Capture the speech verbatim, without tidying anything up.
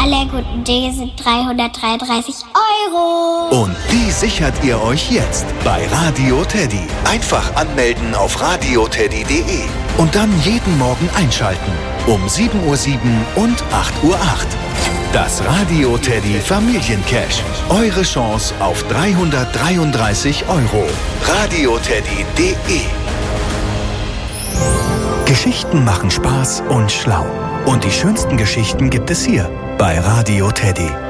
Alle guten Dinge sind dreihundertdreiunddreißig Euro. Und die sichert ihr euch jetzt bei Radio Teddy. Einfach anmelden auf radioteddy punkt de und dann jeden Morgen einschalten. Um sieben Uhr sieben und acht Uhr acht. Das Radio Teddy Familiencash. Eure Chance auf dreihundertdreiunddreißig Euro. radioteddy punkt de. Geschichten machen Spaß und schlau. Und die schönsten Geschichten gibt es hier bei Radio Teddy.